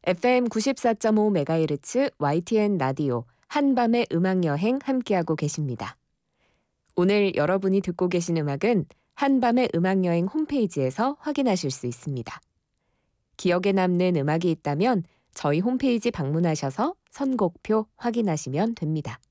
FM 94.5MHz YTN 라디오 한밤의 음악여행 함께하고 계십니다. 오늘 여러분이 듣고 계신 음악은 한밤의 음악여행 홈페이지에서 확인하실 수 있습니다. 기억에 남는 음악이 있다면 저희 홈페이지 방문하셔서 선곡표 확인하시면 됩니다.